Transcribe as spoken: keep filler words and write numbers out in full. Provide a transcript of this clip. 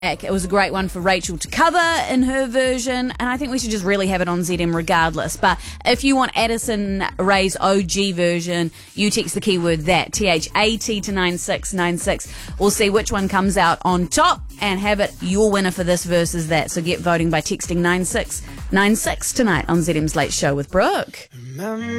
It was a great one for Rachel to cover in her version, and I think we should just really have it on Z M regardless. But if you want Addison Rae's O G version, you text the keyword that, T H A T, to nine six nine six. We'll see which one comes out on top and have it your winner for this versus that. So get voting by texting nine six nine six tonight on Z M's Late Show with Brooke.